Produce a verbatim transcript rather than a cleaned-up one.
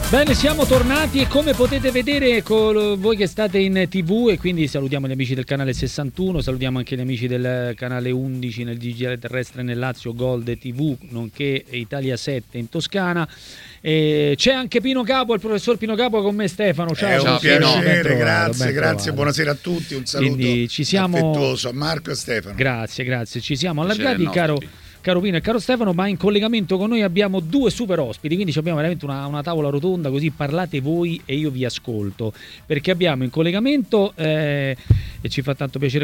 Bene, siamo tornati e come potete vedere con voi che state in tivù, e quindi salutiamo gli amici del canale sessantuno, salutiamo anche gli amici del canale undici nel digitale terrestre nel Lazio, Gold tivù, nonché Italia sette in Toscana. E c'è anche Pino Capo, il professor Pino Capo con me, Stefano. Ciao, è un ciao, piacere, trovato, grazie, grazie, trovato. buonasera a tutti, un saluto Quindi ci siamo... affettuoso a Marco e Stefano. Grazie, grazie, ci siamo allargati, Piacere caro... nostro. Caro Pino e caro Stefano, ma in collegamento con noi abbiamo due super ospiti, quindi abbiamo veramente una, una tavola rotonda, così parlate voi e io vi ascolto, perché abbiamo in collegamento, eh, e ci fa tanto piacere